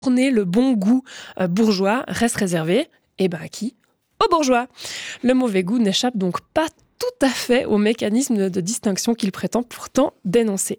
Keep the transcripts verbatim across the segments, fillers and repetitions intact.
tourner le bon goût euh, bourgeois reste réservé, et ben à qui ? Aux bourgeois. Le mauvais goût n'échappe donc pas tout à fait au mécanisme de, de distinction qu'il prétend pourtant dénoncer.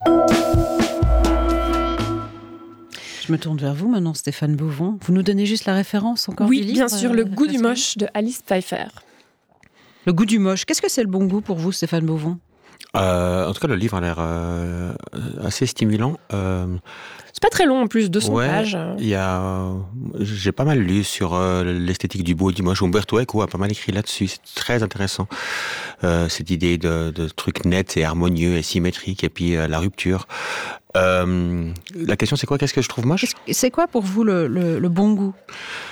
Je me tourne vers vous maintenant, Stéphane Beauvon. Vous nous donnez juste la référence encore Oui, du livre, bien sûr, euh, Le goût du Pascal moche de Alice Pfeiffer. Le goût du moche. Qu'est-ce que c'est le bon goût pour vous, Stéphane Beauvon ? Euh, en tout cas, le livre a l'air euh, assez stimulant. Euh, C'est pas très long en plus, deux cents ouais, pages. Il y a, euh, j'ai pas mal lu sur euh, l'esthétique du beau et du moche. Umberto Eco a pas mal écrit là-dessus. C'est très intéressant. Euh, cette idée de, de trucs nets et harmonieux et symétriques, et puis euh, la rupture. Euh, la question, c'est quoi ? Qu'est-ce que je trouve moche ? C'est quoi pour vous le, le, le bon goût ?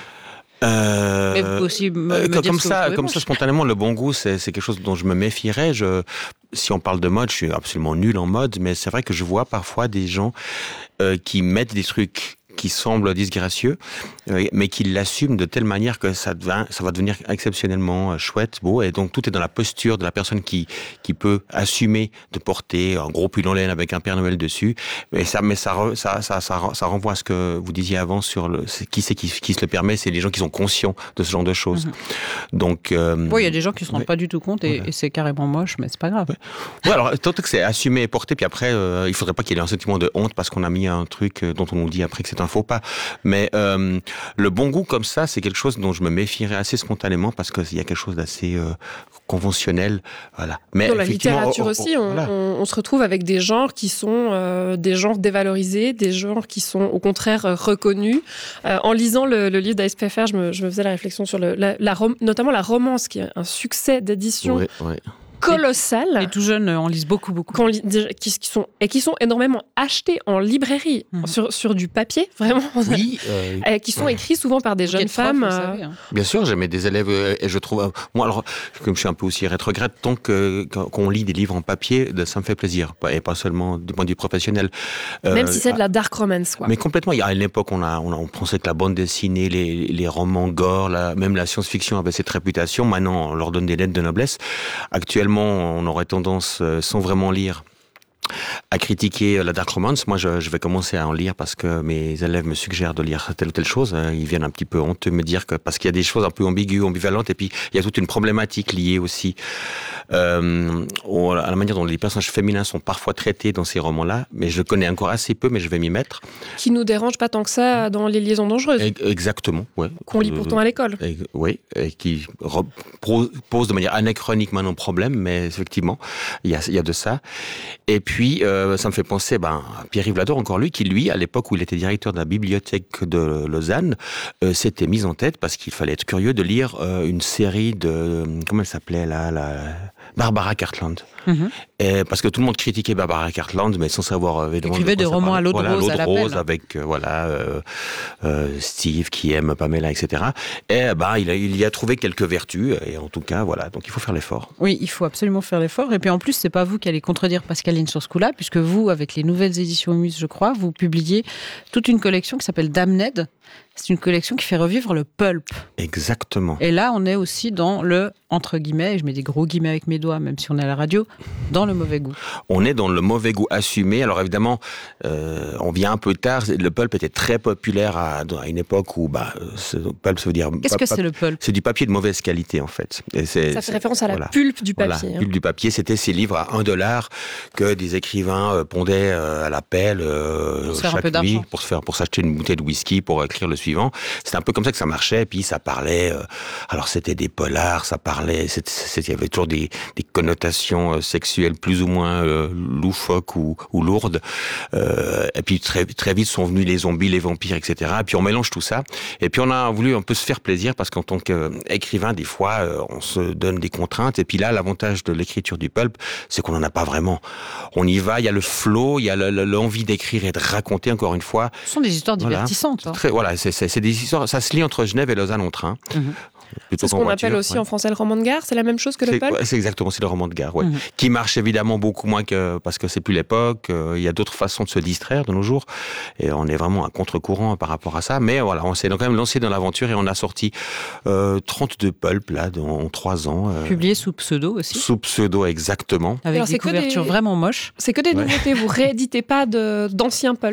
Euh, Mais vous pouvez aussi me, me comme dire ce que ça, vous comme moche. ça, spontanément, le bon goût, c'est, c'est quelque chose dont je me méfierais. Je, si on parle de mode, je suis absolument nul en mode, mais c'est vrai que je vois parfois des gens euh, qui mettent des trucs qui semblent disgracieux, euh, mais qui l'assument de telle manière que ça, devient, ça va devenir exceptionnellement euh, chouette, beau, et donc tout est dans la posture de la personne qui qui peut assumer de porter un gros pull en laine avec un Père Noël dessus. Mais ça, mais ça, ça, ça, ça, ça renvoie à ce que vous disiez avant sur le qui c'est qui, qui se le permet, c'est les gens qui sont conscients de ce genre de choses. Mm-hmm. Donc, euh, bon, il y a des gens qui se rendent ouais. pas du tout compte et, voilà. et c'est carrément moche, mais c'est pas grave. Ouais, ouais alors tant que c'est assumé et porté, puis après, euh, il faudrait pas qu'il y ait un sentiment de honte parce qu'on a mis un truc dont on nous dit après que c'est un faux pas. Mais euh, le bon goût comme ça, c'est quelque chose dont je me méfierais assez spontanément parce qu'il y a quelque chose d'assez euh, conventionnel. Voilà. Mais dans la littérature oh, oh, aussi, on, voilà. on, on se retrouve avec des genres qui sont euh, des genres dévalorisés, des genres qui sont au contraire euh, reconnus. Euh, en lisant le, le livre d'Alice Pfeiffer, je me, je me faisais la réflexion sur le, la, la rom- notamment la romance, qui est un succès d'édition. Oui, oui. Colossal. Les tout jeunes en lisent beaucoup, beaucoup. Lit, qui, qui sont, et qui sont énormément achetés en librairie, mmh. sur, sur du papier, vraiment. Oui. Euh, et qui sont ouais. écrits souvent par des jeunes femmes. Prof, vous savez, hein. Bien sûr, j'ai mes des élèves, euh, et je trouve... Euh, moi, alors, comme je suis un peu aussi rétrograde, tant que, qu'on lit des livres en papier, ça me fait plaisir. Et pas seulement du point de vue professionnel. Euh, Même si c'est de la dark romance, quoi. Mais complètement. Il y a une époque, on, a, on, a, on pensait que la bande dessinée, les, les romans gore, la, même la science-fiction avait cette réputation. Maintenant, on leur donne des lettres de noblesse. Actuellement, on aurait tendance, euh, sans vraiment lire, à critiquer la dark romance. Moi, je, je vais commencer à en lire parce que mes élèves me suggèrent de lire telle ou telle chose. Ils viennent un petit peu honteux me dire que parce qu'il y a des choses un peu ambiguës, ambivalentes, et puis il y a toute une problématique liée aussi euh, à la manière dont les personnages féminins sont parfois traités dans ces romans-là. Mais je connais encore assez peu, mais je vais m'y mettre. Qui nous dérange pas tant que ça dans Les Liaisons dangereuses. Exactement, ouais. Qu'on lit pourtant à l'école. Et, oui, et qui re- pose de manière anachronique maintenant problème, mais effectivement, il y a, il y a de ça. Et puis Puis, euh, ça me fait penser ben, à Pierre-Yves Lador, encore lui, qui, lui, à l'époque où il était directeur de la bibliothèque de Lausanne, euh, s'était mis en tête, parce qu'il fallait être curieux, de lire euh, une série de... Comment elle s'appelait, là, la... Barbara Cartland. Mm-hmm. Et parce que tout le monde critiquait Barbara Cartland, mais sans savoir... Il écrivait des romans à l'eau de voilà, rose, l'eau à de l'appel. Rose, avec euh, voilà, euh, euh, Steve qui aime Pamela, et cetera. Et ben, il, a, il y a trouvé quelques vertus, et en tout cas, voilà, donc il faut faire l'effort. Oui, il faut absolument faire l'effort. Et puis en plus, c'est pas vous qui allez contredire Pascaline sur ce coup-là, puisque vous, avec les nouvelles éditions Muse, je crois, vous publiez toute une collection qui s'appelle Damned. C'est une collection qui fait revivre le pulp. Exactement. Et là, on est aussi dans le, entre guillemets, et je mets des gros guillemets avec mes doigts, même si on est à la radio, dans le mauvais goût. On est dans le mauvais goût assumé. Alors évidemment, euh, on vient un peu tard. Le pulp était très populaire à, à une époque où, bah, ce pulp, ça veut dire... Qu'est-ce que c'est le pulp ? C'est du papier de mauvaise qualité, en fait. Et c'est, ça fait c'est, référence à la voilà. pulpe du papier. Voilà, hein. pulpe du papier. C'était ces livres à un dollar que des écrivains euh, pondaient euh, à la pelle euh, chaque nuit pour se faire, pour s'acheter une bouteille de whisky pour écrire le suivant. C'était un peu comme ça que ça marchait, et puis ça parlait, euh, alors c'était des polars, ça parlait, c'était, c'était, il y avait toujours des, des connotations euh, sexuelles plus ou moins euh, loufoques ou, ou lourdes, euh, et puis très, très vite sont venus les zombies, les vampires, et cetera. Et puis on mélange tout ça, et puis on a voulu un peu se faire plaisir, parce qu'en tant qu'écrivain, des fois, euh, on se donne des contraintes, et puis là, l'avantage de l'écriture du pulp, c'est qu'on n'en a pas vraiment. On y va, il y a le flow, il y a le, le, l'envie d'écrire et de raconter, encore une fois. Ce sont des histoires divertissantes. Voilà, très, voilà c'est, c'est, c'est des histoires, ça se lit entre Genève et Lausanne en train. Mmh. C'est ce qu'on voiture, appelle aussi ouais. en français le roman de gare, c'est la même chose que le c'est, pulp ouais, c'est exactement, c'est le roman de gare, ouais. Mmh. Qui marche évidemment beaucoup moins que, parce que c'est plus l'époque, euh, il y a d'autres façons de se distraire de nos jours, et on est vraiment à contre-courant par rapport à ça, mais voilà, on s'est quand même lancé dans l'aventure et on a sorti euh, trente-deux pulps là, en trois ans. Euh, Publié sous pseudo aussi. Sous pseudo, exactement. Avec Alors, des couvertures des... vraiment moches. C'est que des ouais. nouveautés, vous rééditez pas de, d'anciens pulps.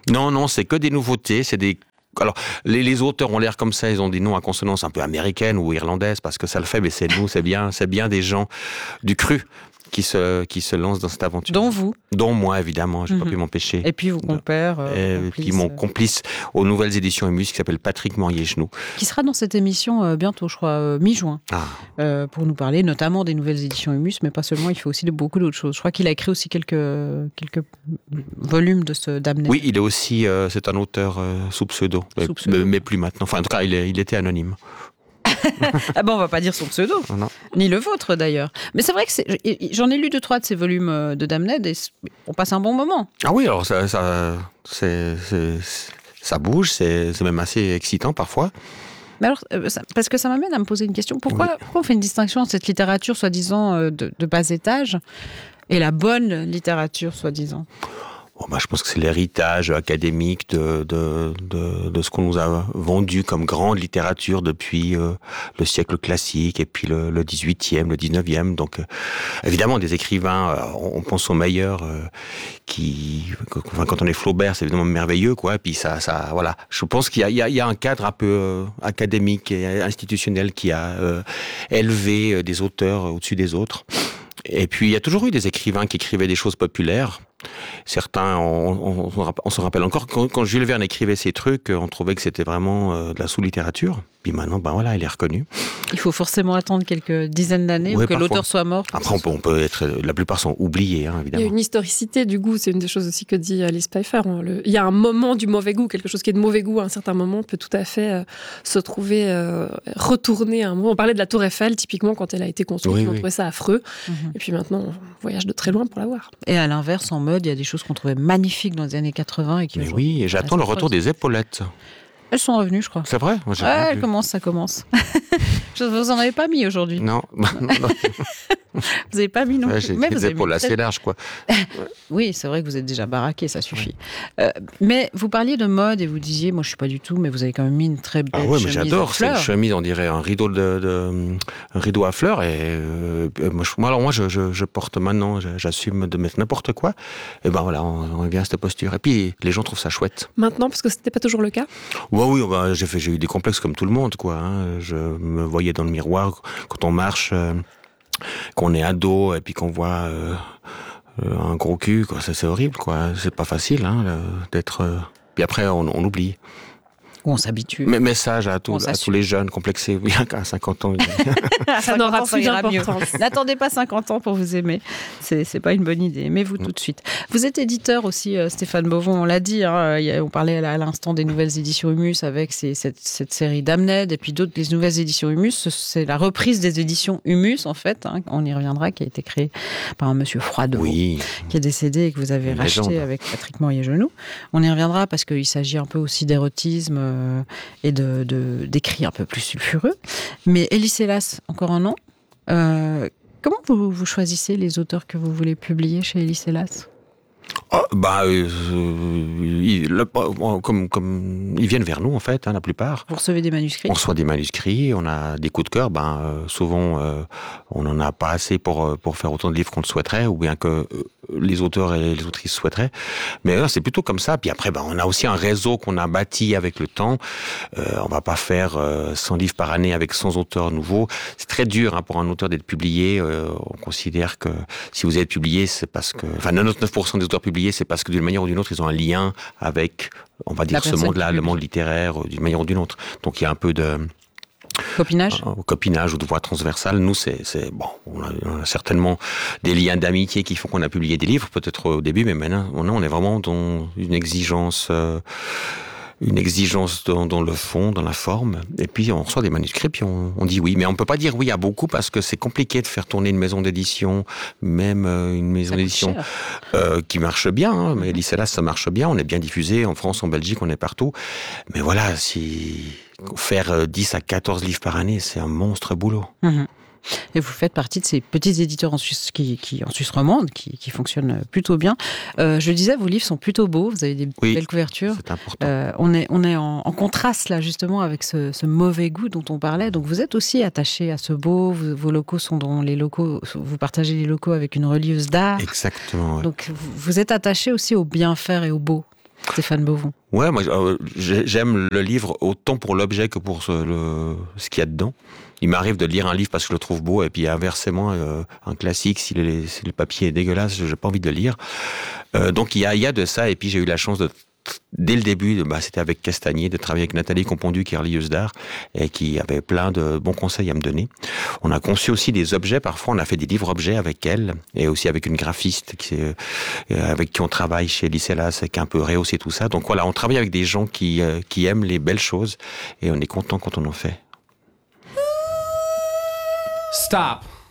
Non, non, c'est que des nouveautés, c'est des... Alors, les, les auteurs ont l'air comme ça, ils ont des noms à consonance un peu américaine ou irlandaise, parce que ça le fait, mais c'est nous, c'est bien, c'est bien des gens du cru qui se, qui se lancent dans cette aventure. Dont vous. Dont moi, évidemment, je n'ai mm-hmm. pas pu m'empêcher. Et puis vos compères. Euh, et puis mon complice aux nouvelles éditions Humus, qui s'appelle Patrick Morier-Genoux. Qui sera dans cette émission euh, bientôt, je crois, euh, mi-juin, ah. euh, pour nous parler notamment des nouvelles éditions Humus, mais pas seulement, il fait aussi de, beaucoup d'autres choses. Je crois qu'il a écrit aussi quelques, quelques volumes de ce Damned. Oui, il est aussi, euh, c'est un auteur euh, sous pseudo, sous pseudo. Mais, mais plus maintenant. Enfin, en tout cas, il, est, il était anonyme. Ah ben on va pas dire son pseudo, non. Ni le vôtre d'ailleurs. Mais c'est vrai que c'est... j'en ai lu deux trois de ces volumes de Damned et on passe un bon moment. Ah oui, alors ça, ça, c'est, c'est, ça bouge, c'est, c'est même assez excitant parfois. Mais alors, parce que ça m'amène à me poser une question. Pourquoi, oui. pourquoi on fait une distinction entre cette littérature soi-disant de, de bas étage et la bonne littérature soi-disant ? Bon, bah, je pense que c'est l'héritage académique de, de, de, de ce qu'on nous a vendu comme grande littérature depuis euh, le siècle classique et puis le, le dix-huitième, le dix-neuvième. Donc, euh, évidemment, des écrivains, euh, on, on pense aux meilleurs, euh, qui, enfin, quand on est Flaubert, c'est évidemment merveilleux, quoi. Et puis ça, ça, voilà. Je pense qu'il y a, il y a, il y a un cadre un peu euh, académique et institutionnel qui a euh, élevé des auteurs au-dessus des autres. Et puis, il y a toujours eu des écrivains qui écrivaient des choses populaires. Certains, on, on, on, on se rappelle encore, quand, quand Jules Verne écrivait ces trucs, on trouvait que c'était vraiment euh, de la sous-littérature. Puis maintenant, ben voilà, il est reconnu. Il faut forcément attendre quelques dizaines d'années oui, ou que parfois. L'auteur soit mort. Après, on peut, on peut être... La plupart sont oubliés, hein, évidemment. Il y a une historicité du goût, c'est une des choses aussi que dit Alice Pfeiffer. Le... Il y a un moment du mauvais goût, quelque chose qui est de mauvais goût à un certain moment peut tout à fait euh, se trouver euh, retourné à un moment. On parlait de la Tour Eiffel, typiquement, quand elle a été construite, oui, on oui. trouvait ça affreux. Mm-hmm. Et puis maintenant, on voyage de très loin pour la voir. Et à l'inverse, en mode, il y a des choses qu'on trouvait magnifiques dans les années quatre-vingts. Et qui Mais oui, et j'attends le retour des épaulettes. Elles sont revenues, je crois. C'est vrai ? Moi, j'ai ouais, elles commencent, ça commence. Vous en avez pas mis aujourd'hui ? Non. non, non. Vous n'avez pas mis non plus. Ouais, j'ai des épaules assez larges, quoi. Oui, c'est vrai que vous êtes déjà baraqué, ça suffit. Ouais. Euh, mais vous parliez de mode et vous disiez, moi je suis pas du tout, mais vous avez quand même mis une très belle ah ouais, chemise. Ah oui, mais j'adore cette chemise, on dirait un rideau de, de un rideau à fleurs. Et euh, moi, je, alors moi, je, je, je porte maintenant, j'assume de mettre n'importe quoi. Et ben voilà, on, on revient à cette posture. Et puis les gens trouvent ça chouette. Maintenant, parce que c'était pas toujours le cas. Ouais, oui, bah, j'ai fait, j'ai eu des complexes comme tout le monde, quoi. Hein. Je me voyais dans le miroir quand on marche. Euh, qu'on est ado et puis qu'on voit euh, euh, un gros cul, quoi. Ça, c'est horrible, quoi. C'est pas facile, hein, le, d'être. Euh... Puis après, on, on oublie. On s'habitue. Mais message à, tout, à tous les jeunes complexés, bien qu'à cinquante ans. Ça n'aura plus d'importance. N'attendez pas cinquante ans pour vous aimer. C'est, c'est pas une bonne idée. Aimez-vous mmh. tout de suite. Vous êtes éditeur aussi, euh, Stéphane Bovon, on l'a dit. Hein, y a, on parlait à l'instant des nouvelles éditions Humus avec ces, cette, cette série Damned et puis d'autres, les nouvelles éditions Humus. C'est la reprise des éditions Humus, en fait. Hein, on y reviendra, qui a été créée par un monsieur Froidevaux, oui. qui est décédé et que vous avez une racheté légende. Avec Patrick Morier-Genoux. On y reviendra parce qu'il s'agit un peu aussi d'érotisme et de, de, d'écrits un peu plus sulfureux. Mais Elie Selas, encore un nom. Euh, comment vous, vous choisissez les auteurs que vous voulez publier chez Elie Selas ? Oh, bah, euh, ils, le, comme, comme, ils viennent vers nous, en fait, hein, la plupart. Vous recevez des manuscrits ? On reçoit des manuscrits, on a des coups de cœur. Ben, euh, souvent, euh, on n'en a pas assez pour, pour faire autant de livres qu'on le souhaiterait, ou bien que euh, les auteurs et les autrices souhaiteraient. Mais là, c'est plutôt comme ça. Puis après, ben, on a aussi un réseau qu'on a bâti avec le temps. Euh, on va pas faire euh, cent livres par année avec cent auteurs nouveaux. C'est très dur hein, pour un auteur d'être publié. Euh, on considère que si vous êtes publié, c'est parce que... Enfin, quatre-vingt-dix-neuf pour cent des auteurs publiés, c'est parce que d'une manière ou d'une autre, ils ont un lien avec, on va dire, ce monde-là, le monde littéraire, d'une manière ou d'une autre. Donc il y a un peu de... Copinage euh, Copinage ou de voie transversale. Nous, c'est, c'est bon, on a, on a certainement des liens d'amitié qui font qu'on a publié des livres, peut-être au début, mais maintenant, on, on est vraiment dans une exigence... Euh, une exigence dans, dans le fond, dans la forme, et puis on reçoit des manuscrits, puis on, on dit oui. Mais on ne peut pas dire oui à beaucoup, parce que c'est compliqué de faire tourner une maison d'édition, même une maison d'édition euh, qui marche bien, hein, mais Elie Selas, ça marche bien, on est bien diffusé, en France, en Belgique, on est partout. Mais voilà, si faire dix à quatorze livres par année, c'est un monstre boulot. Mmh. Et vous faites partie de ces petits éditeurs en Suisse, qui, qui, en Suisse romande qui, qui fonctionnent plutôt bien. Euh, je le disais, vos livres sont plutôt beaux, vous avez des oui, belles couvertures. C'est important. Euh, on est, on est en, en contraste là justement avec ce, ce mauvais goût dont on parlait. Donc vous êtes aussi attaché à ce beau. Vous, vos locaux sont dans les locaux. Vous partagez les locaux avec une relieuse d'art. Exactement. Ouais. Donc vous êtes attaché aussi au bien faire et au beau. Stéphane Beauvon. Ouais, moi euh, j'aime le livre autant pour l'objet que pour ce, le, ce qu'il y a dedans. Il m'arrive de lire un livre parce que je le trouve beau, et puis inversement, euh, un classique, si le, si le papier est dégueulasse, j'ai pas envie de le lire. Euh, donc il y a, il y a de ça, et puis j'ai eu la chance de, dès le début, bah, c'était avec Castagnier, de travailler avec Nathalie Compondu, qui est religieuse d'art, et qui avait plein de bons conseils à me donner. On a conçu aussi des objets, parfois on a fait des livres-objets avec elle, et aussi avec une graphiste qui, euh, avec qui on travaille chez Licelas, qui a un peu rehaussé tout ça. Donc voilà, on travaille avec des gens qui, euh, qui aiment les belles choses, et on est content quand on en fait. Stop.